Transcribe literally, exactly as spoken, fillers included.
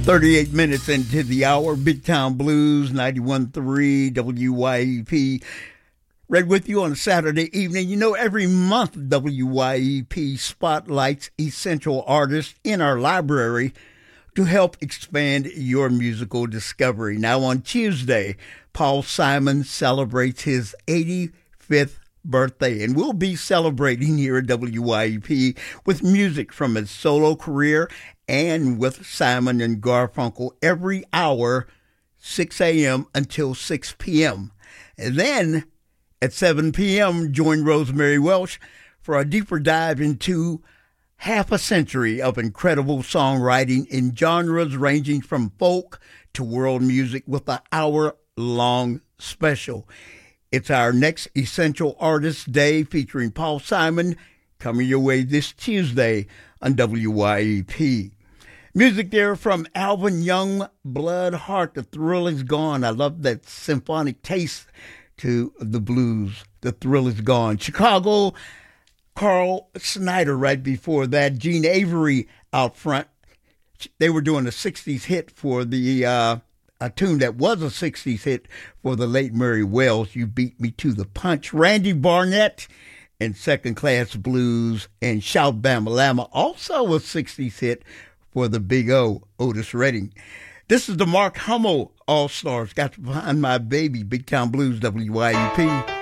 thirty-eight minutes into the hour, Big Town Blues, ninety-one point three W Y E P. Right with you on a Saturday evening. You know, every month W Y E P spotlights essential artists in our library to help expand your musical discovery. Now on Tuesday, Paul Simon celebrates his eighty-fifth birthday, and we'll be celebrating here at W Y E P with music from his solo career and with Simon and Garfunkel every hour, six a.m. until six p.m. And then at seven p.m., join Rosemary Welch for a deeper dive into half a century of incredible songwriting in genres ranging from folk to world music with an hour-long special. It's our next Essential Artist Day featuring Paul Simon coming your way this Tuesday on W Y E P. Music there from Alvin Young, Blood Heart, The Thrill Is Gone. I love that symphonic taste to the blues. The Thrill Is Gone. Chicago, Carl Snyder right before that. Gene Avery out front. They were doing a sixties hit for the, uh, a tune that was a sixties hit for the late Murray Wells. You Beat Me to the Punch. Randy Barnett and Second Class Blues and Shout Bama Lama, also a sixties hit for the Big O, Otis Redding. This is the Mark Hummel All-Stars. Got to Find My Baby, Big Town Blues, W Y E P.